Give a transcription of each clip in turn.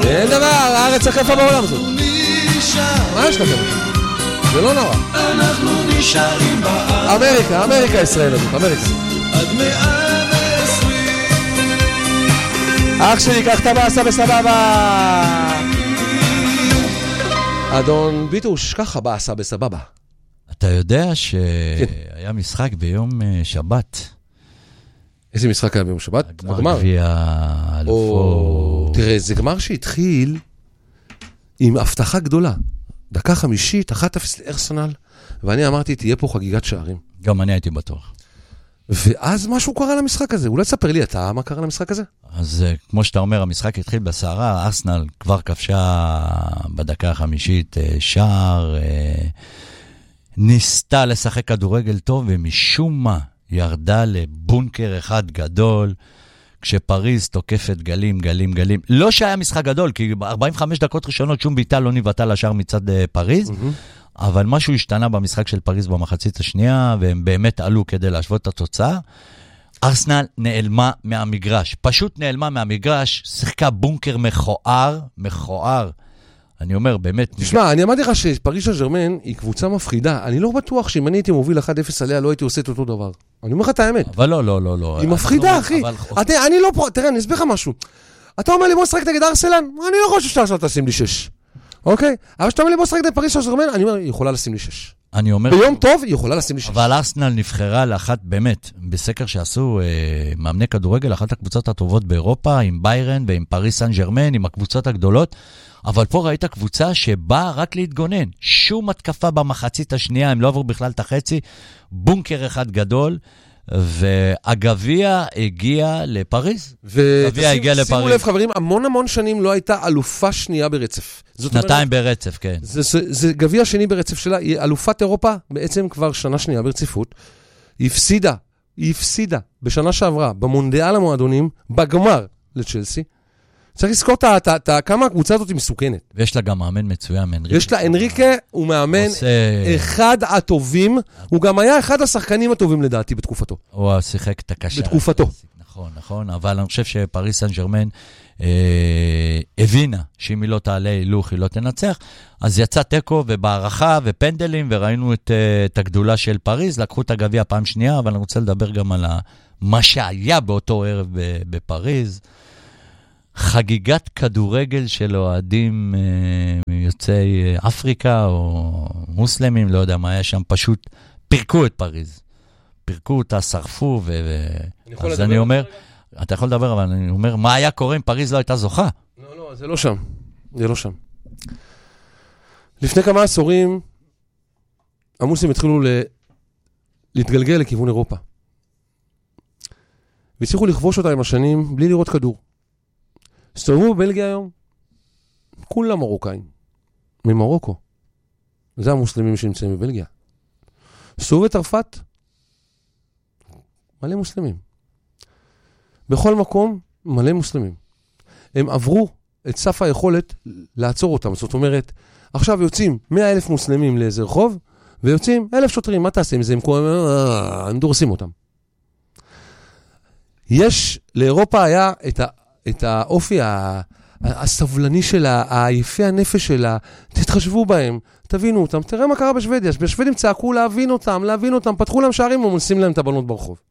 אין דבר, הארץ הכי יפה בעולם הזאת. מה יש לכם? זה לא נורא. אנחנו נשארים בארץ. אמריקה ישראל הזאת, אמריקה. עד 120. אח שלי, קח את הבאסה בסבבה. אדון ביטוש, ככה באסה בסבבה. אתה יודע שהיה משחק ביום שבת. איזה משחק היה ביום שבת? הגמר גביע אלופות. תראה, זה גמר שהתחיל עם הבטחה גדולה. דקה 50, 1-0 לארסנל, ואני אמרתי, תהיה פה חגיגת שערים. גם אני הייתי בטוח. ואז משהו קרה למשחק הזה. אולי תספר לי אתה מה קרה למשחק הזה? אז כמו שאתה אומר, המשחק התחיל בסערה, ארסנל כבר כבשה בדקה 50 שער, ניסתה לשחק כדורגל טוב, ומשום מה ירדה לבונקר אחד גדול, כשפריז תוקפת גלים. לא שהיה משחק גדול, כי 45 דקות ראשונות שום ביטה לא ניבטה לשער מצד פריז, אבל משהו השתנה במשחק של פריז במחצית השנייה, והם באמת עלו כדי להשוות את התוצאה. ארסנל נעלמה מהמגרש, פשוט נעלמה מהמגרש, שיחקה בונקר מכוער. אני אומר, באמת... תשמע, אני אמרתי לך שפריז סן ז'רמן היא קבוצה מפחידה. אני לא בטוח שאם אני הייתי מוביל 1-0 עליה, לא הייתי עושה את אותו דבר. אני אומר לך את האמת. אבל לא. היא מפחידה, אחי. אני לא פה, תראה, אני אסביר לך משהו. אתה אומר לי, בוא שחק נגד ארסנל? אני לא חושב שאתה תשים לי 6. אוקיי? אבל שאתה אומר לי, בוא שחק נגד פריז סן ז'רמן, אני אומר, היא יכולה לשים לי 6. ביום טוב היא יכולה לשים לי 6. אבל ארסנל נבחרה לאחת, באמת, בסקר שעשו מאמני כדורגל, אחת הקבוצות הטובות באירופה, עם ביירן ועם פריז סן ז'רמן, עם הקבוצות הגדולות, אבל פה ראית קבוצה שבאה רק להתגונן. שום התקפה במחצית השנייה, הם לא עברו בכלל את החצי, בונקר אחד גדול, והגביע הגיע לפריז. שימו לב חברים, המון שנים לא הייתה אלופה שנייה ברצף. 2 ברצף, כן. זה גביע שני ברצף שלה, היא אלופת אירופה בעצם כבר שנה שנייה ברציפות. היא הפסידה בשנה שעברה, במונדיאל המועדונים, בגמר לצ'לסי. צריך לזכור כמה הקבוצה הזאת היא מסוכנת. ויש לה גם מאמן מצוין, אנריקה. יש לה אנריקה, הוא מאמן אחד הטובים, הוא גם היה אחד השחקנים הטובים לדעתי בתקופתו. הוא שיחק את הקשר. בתקופתו. נכון, אבל אני חושב שפריז סן ז'רמן הבינה שאם היא לא תעלה הילוך, היא לא תנצח, אז יצא טקו ובערכה ופנדלים, וראינו את הגדולה של פריז, לקחו את הגביע פעם שנייה, אבל אני רוצה לדבר גם על מה שהיה באותו ערב בפריז, חגיגת כדורגל של אוהדים יוצאי אפריקה או מוסלמים, לא יודע מה היה שם, פשוט פירקו את פריז. פירקו אותה, שרפו, אז אני אומר, אתה יכול לדבר, אבל אני אומר, מה היה קורה אם פריז לא הייתה זוכה? לא, זה לא שם. לפני כמה עשורים, המוסלמים התחילו להתגלגל לכיוון אירופה. והצליחו לכבוש אותה עם השנים בלי לראות כדור. הסתובבו בבלגיה היום, כולם מרוקאים, ממרוקו. וזה המוסלמים שנמצאים בבלגיה. הסתובבו בצרפת, מלא מוסלמים. בכל מקום, מלא מוסלמים. הם עברו את סף היכולת לעצור אותם. זאת אומרת, עכשיו יוצאים 100,000 מוסלמים לאיזה רחוב, ויוצאים 1,000 שוטרים. מה תעשה עם זה? הם דורסים אותם. לאירופה היה את האופי הסבלני שלה, היפי הנפש שלה, תתחשבו בהם, תבינו אותם, תראה מה קרה בשוודיה, בשוודים צעקו להבין אותם, פתחו להם שערים ומנסים להם את הבנות ברחוב.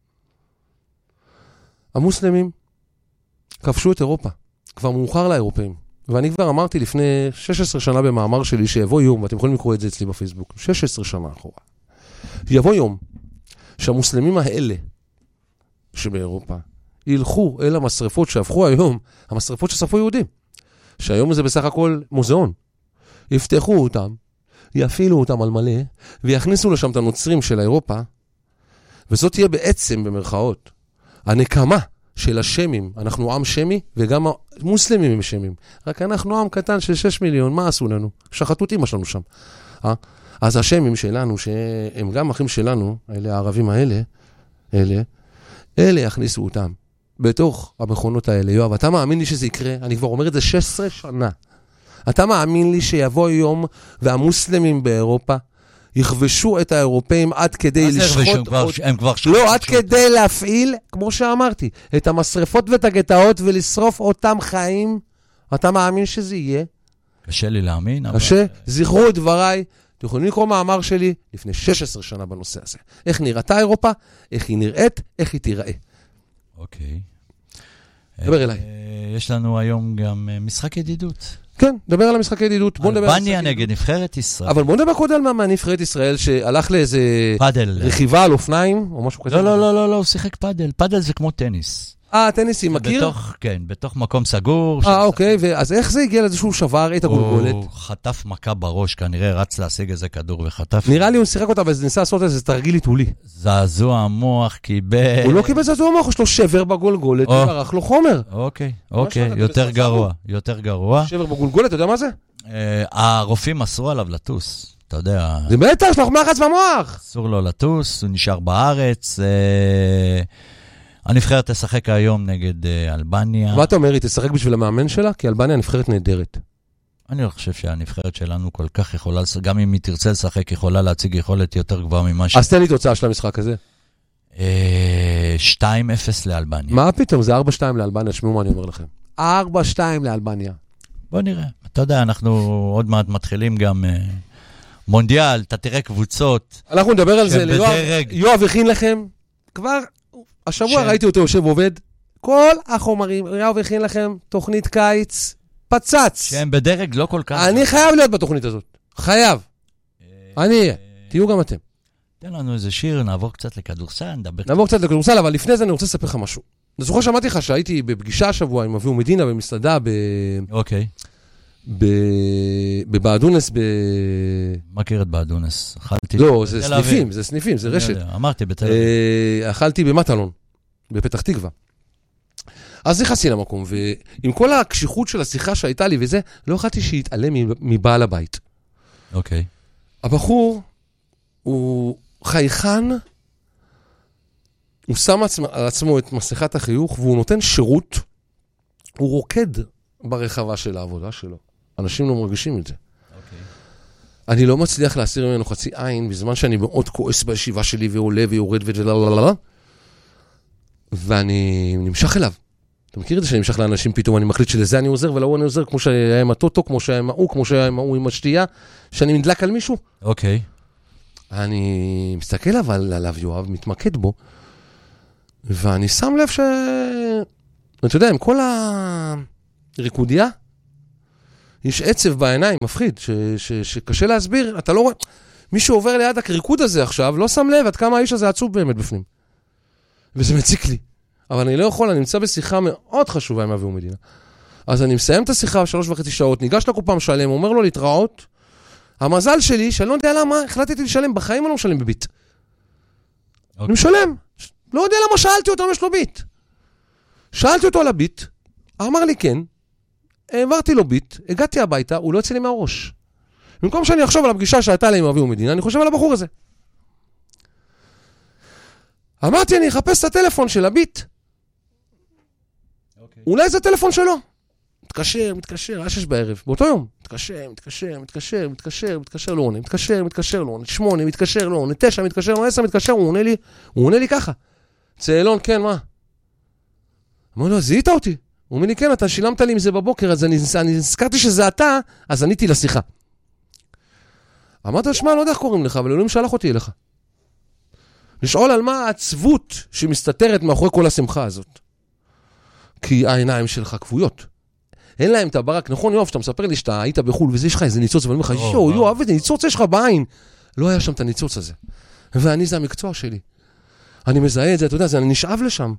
המוסלמים כבשו את אירופה, כבר מאוחר לאירופאים, ואני כבר אמרתי לפני 16 שנה במאמר שלי שיבוא יום, ואתם יכולים לקרוא את זה אצלי בפייסבוק, 16 שנה אחורה, יבוא יום שהמוסלמים האלה שבאירופה, ילכו אל המשרפות שהפכו היום, המשרפות ששרפו יהודים, שהיום זה בסך הכל מוזיאון. יפתחו אותם, יפעילו אותם על מלא, ויכניסו לשם את הנוצרים של אירופה, וזאת תהיה בעצם, במרכאות, הנקמה של השמים. אנחנו עם שמי, וגם המוסלמים הם שמים. רק אנחנו עם קטן של 6 מיליון, מה עשו לנו? שחטו את אמא שלנו שם. אז השמים שלנו, שהם גם אחים שלנו, אלה הערבים האלה, אלה יכניסו אותם. בתוך המכונות האלה. יואב, אתה מאמין לי שזה יקרה? אני כבר אומר את זה 16 שנה. אתה מאמין לי שיבוא יום והמוסלמים באירופה יכבשו את האירופאים עד כדי לשחוט... לא, עד כדי להפעיל, כמו שאמרתי, את המשרפות ואת הגטאות ולשרוף אותם חיים אתה מאמין שזה יהיה? קשה לי להאמין. קשה, זכרו את דבריי, אתם יכולים לקרוא מאמר שלי לפני 16 שנה בנושא הזה. איך נראתה אירופה, איך היא נראית, איך היא תיראה. אוקיי. דבר אליי. יש לנו היום גם משחק ידידות. כן, דבר על המשחק הידידות. אלבניה נגד נבחרת ישראל. אבל בוא נדבר קודם על נבחרת ישראל שהלך לאיזה פאדל. רכיבה על אופניים או משהו כזה. לא, הוא שיחק פאדל. פאדל זה כמו טניס. טניס, היא מכיר? כן, בתוך מקום סגור. אוקיי, אז איך זה הגיע לזה שהוא שבר את הגולגולת? הוא חטף מכה בראש, כנראה רץ להשיג איזה כדור וחטף. נראה לי הוא שיחק אותה וניסה לעשות איזה תרגיל עיתולי. זעזוע המוח קיבל... הוא לא קיבל זעזוע המוח, יש לו שבר בגולגולת, וברח לו חומר. אוקיי, יותר גרוע. שבר בגולגולת, אתה יודע מה זה? הרופאים אסרו עליו לטוס, אתה יודע. זה בטח, יש לו מחץ במוח. אסור לו לטוס, הוא נשאר בארץ. הנבחרת תשחק היום נגד אלבניה. מה אתה אומר, היא תשחק בשביל המאמן שלה? כי אלבניה נבחרת נהדרת. אני לא חושב שהנבחרת שלנו כל כך יכולה, גם אם היא תרצה לשחק, יכולה להציג יכולת יותר גבוהה ממה ש... אז תן לי תוצאה של המשחק הזה. 2-0 לאלבניה. מה פתאום? זה 4-2 לאלבניה, תשמעו מה אני אומר לכם. 4-2 לאלבניה. בוא נראה. אתה יודע, אנחנו עוד מעט מתחילים גם מונדיאל, אתה תראה קבוצות. אנחנו נדבר על זה, יואב הכין לכם. כבר השבוע ראיתי אותו יושב ועובד. כל החומרים, יואב הכין לכם תוכנית קיץ פצץ. שהם בדרג לא כל כך. אני חייב להיות בתוכנית הזאת. חייב. אני אהיה. תהיו גם אתם. תן לנו איזה שיר, נעבור קצת לכדורסל, נעבור קצת לכדורסל, אבל לפני זה אני רוצה לספר לך משהו. אני זוכר שמעתי לך שהייתי בפגישה השבוע עם אביהו מדינה במסעדה אוקיי. בבאדונס מה קרת באדונס? אכלתי... לא, זה סניפים, זה רשת. אמרתי בתל אביב. אכלתי במטלון, בפתח תקווה. אז נכנסתי למקום, ועם כל הקשיחות של השיחה שהייתה לי וזה, לא יכולתי שיתעלם מבעל הבית. אוקיי. הבחור הוא חייכן, הוא שם על עצמו את מסכת החיוך, והוא נותן שירות, הוא רוקד ברחבה של העבודה שלו. אנשים לא מרגישים את זה. אני לא מצליח להסיר ממנו חצי עין, בזמן שאני מאוד כועס בישיבה שלי, ועולה ויורד ולללללה, ואני נמשך אליו. אתה מכיר את זה שאני נמשך לאנשים פתאום, אני מחליט שלזה אני עוזר, ולא אני עוזר, כמו שהיה עם הטוטו, כמו שהיה עם ההוא, כמו שהיה עם ההוא עם השתייה, שאני מדלק על מישהו. אוקיי. אני מסתכל עליו יואב, מתמקד בו, ואני שם לב אתה יודע, עם כל הריקודיה, יש עצב בעיניים, מפחיד, שקשה להסביר, אתה לא רואה, מישהו עובר ליד הריקוד הזה עכשיו, לא שם לב עד כמה האיש הזה עצוב באמת בפנים. וזה מציק לי. אבל אני לא יכול, אני נמצא בשיחה מאוד חשובה עם אביהו מדינה. אז אני מסיים את השיחה 3.5 שעות, ניגש לקופה משלם, אומר לו להתראות. המזל שלי, שאני לא יודע למה, החלטתי לשלם, בחיים אני לא משלם בביט. אני משלם. לא יודע למה שאלתי אותו אם יש לו ביט. שאלתי אותו על הביט, אמר לי כן, העברתי לו ביט, הגעתי הביתה, הוא לא יצא לי מהראש. במקום שאני אחשוב על הפגישה שהייתה לה עם אביהו מדינה, אני חושב על הבחור הזה. אמרתי, אני אחפש את הטלפון של הביט. אולי זה הטלפון שלו. מתקשר, היה 6 בערב, באותו יום. מתקשר, לא עונה, מתקשר, לא עונה, 8, מתקשר, לא עונה, 9, מתקשר, לא 10, מתקשר, הוא עונה לי ככה. צאלון, כן, מה? אמר לו, זיהית אותי. הוא אומר לי, כן, אתה שילמת לי עם זה בבוקר, אז אני נזכרתי שזה אתה, אז עניתי לשיחה. אמרת, שמע, לא יודע איך קוראים לך, אבל אלוהים שלח אותי אליך. לשאול על מה העצבות שמסתתרת מאחורי כל השמחה הזאת. כי העיניים שלך כבויות. אין להם את הברק, נכון יואב, שאתה מספר לי שאתה היית בחול, וזה יש לך איזה ניצוץ, ואני אומר לך, יואב, איזה ניצוץ יש לך בעין. לא היה שם את הניצוץ הזה. ואני, זה המקצוע שלי. אני מזהה את זה, אתה יודע, אני נשאב לשם.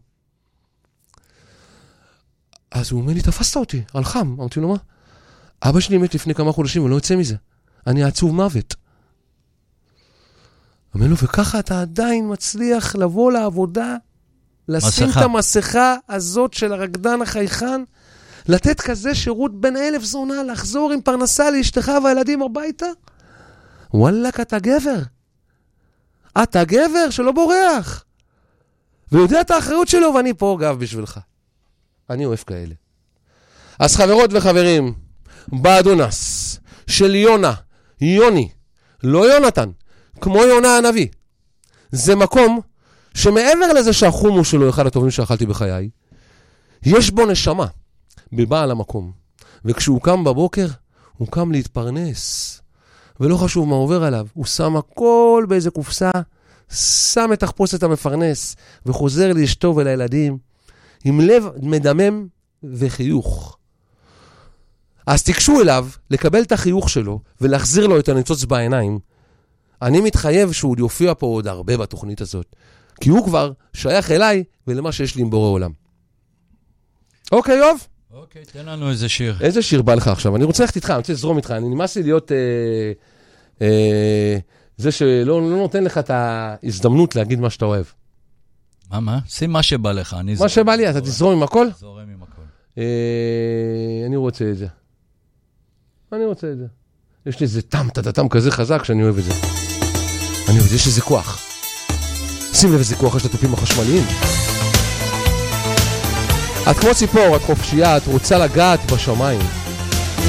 אז הוא אומר לי, תפסת אותי, על חם. אמרתי לו, מה? אבא שלי מת לפני כמה חודשים, ולא יוצא מזה. אני עצוב מוות. אומר לו, וככה אתה עדיין מצליח לבוא לעבודה, לשים את המסכה הזאת של הרקדן החייכן, לתת כזה שירות בין 1,000 זונה, לחזור עם פרנסה לאשתך והילדים הביתה? וואלק, אתה גבר. אתה גבר שלא בורח. ויודע את האחריות שלו, ואני פה גב בשבילך. אני אוהב כאלה. אז חברות וחברים, באדונס של יוני, לא יונתן, כמו יונה הנביא. זה מקום שמעבר לזה שהחומוס שלו אחד הטובים שאכלתי בחיי, יש בו נשמה בבעל המקום. וכשהוא קם בבוקר, הוא קם להתפרנס. ולא חשוב מה עובר עליו. הוא שם הכל באיזה קופסה, שם את תחפושת המפרנס, וחוזר לאשתו ולילדים, עם לב מדמם וחיוך. אז תיגשו אליו, לקבל את החיוך שלו, ולהחזיר לו את הניצוץ בעיניים. אני מתחייב שהוא יופיע פה עוד הרבה בתוכנית הזאת. כי הוא כבר שייך אליי, ולמה שיש לי עם בורא עולם. אוקיי, יוב? אוקיי, תן לנו איזה שיר. איזה שיר בא לך עכשיו? אני רוצה ללכת איתך, אני רוצה לזרום איתך. אני נמאס לי להיות זה שלא נותן לך את ההזדמנות להגיד מה שאתה אוהב. מה? שים מה שבא לך. מה שבא לי, אתה תזרום עם הכל? זורם עם הכל. אני רוצה את זה. יש לי איזה טם כזה חזק שאני אוהב את זה. אני אוהב את זה, יש איזה כוח. שים לב איזה כוח יש לטופים החשמליים. את כמו ציפור, את חופשייה, את רוצה לגעת בשמיים.